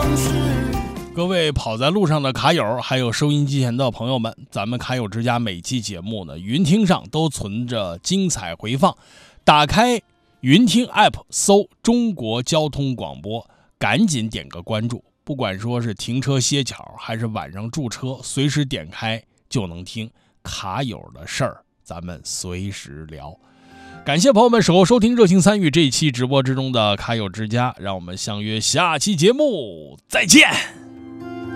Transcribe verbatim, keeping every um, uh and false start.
各位跑在路上的卡友，还有收音机前的朋友们，咱们卡友之家每期节目呢，云听上都存着精彩回放。打开云听 app 搜中国交通广播，赶紧点个关注。不管说是停车歇脚，还是晚上驻车，随时点开就能听卡友的事儿，咱们随时聊。感谢朋友们守候收听，热情参与这一期直播之中的卡友之家，让我们相约下期节目再见。